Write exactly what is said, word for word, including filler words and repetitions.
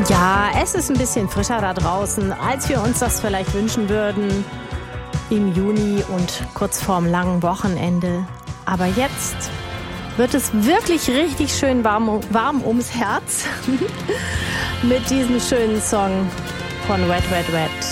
Ja, es ist ein bisschen frischer da draußen, als wir uns das vielleicht wünschen würden im Juni und kurz vorm langen Wochenende. Aber jetzt wird es wirklich richtig schön warm, warm ums Herz mit diesem schönen Song von Wet, Wet, Wet.